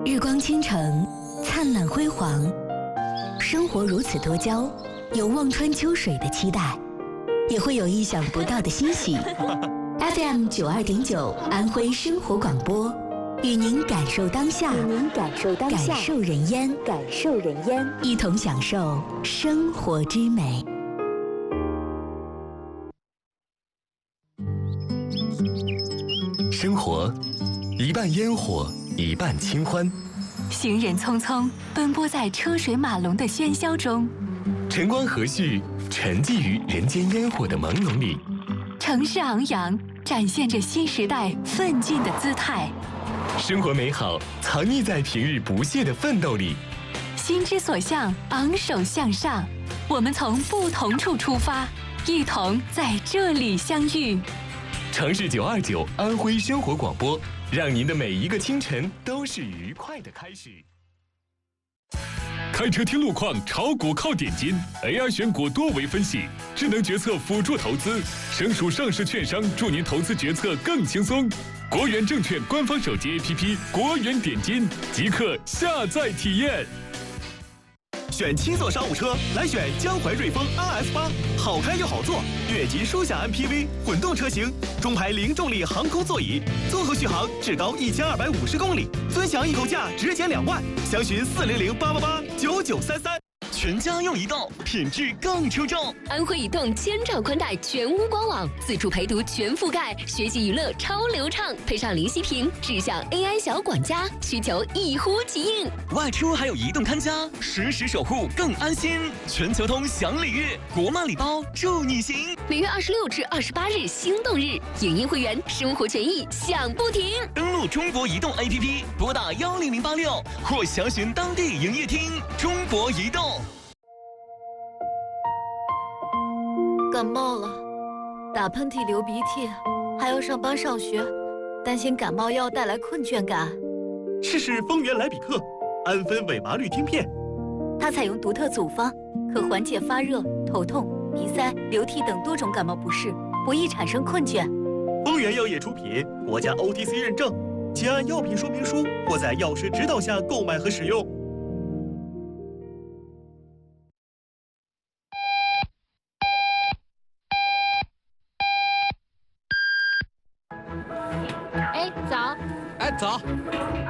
日光倾城，灿烂辉煌，生活如此多娇，有望穿秋水的期待，也会有意想不到的欣喜。FM 92.9安徽生活广播，与您感受当下，感受人烟，一同享受生活之美。 生活一半烟火，一半清欢。 行人匆匆奔波在车水马龙的喧嚣中， 晨光和煦，沉寂于人间烟火的朦胧里。 城市昂扬，展现着新时代奋进的姿态。 生活美好藏匿在平日不懈的奋斗里。 心之所向，昂首向上。我们从不同处出发，一同在这里相遇。 城市929安徽生活广播，让您的每一个清晨都是愉快的开始。 开车听路况，炒股靠点金 ，AI 选股多维分析，智能决策辅助投资，省属上市券商助您投资决策更轻松。国元证券官方手机 APP 国元点金，即刻下载体验。 选七座商务车，来选江淮瑞风 RS8，好开又好坐，越级舒享 MPV 混动车型，中排零重力航空座椅，综合续航至高1250公里，尊享一口价直减2万，详询400-888-9933。全家用移动，品质更出众。 安徽移动千兆宽带全屋官网，自助陪读全覆盖，学习娱乐超流畅，配上零息屏，智享 AI 小管家，需求一呼即应。 外出还有移动看家，实时守护更安心。全球通享礼遇，国漫礼包祝你行。 每月26至28日心动日，影音会员生活权益享不停。 登录中国移动 APP， 拨打10086或详询当地营业厅。中国移动。 感冒了，打喷嚏、流鼻涕，还要上班上学，担心感冒药带来困倦感。 试试丰源莱比克安芬韦麻绿汀片， 它采用独特组方，可缓解发热、头痛、鼻塞、流涕等多种感冒不适，不易产生困倦。 丰源药业出品，国家 OTC 认证，请按药品说明书或在药师指导下购买和使用。 哎，早！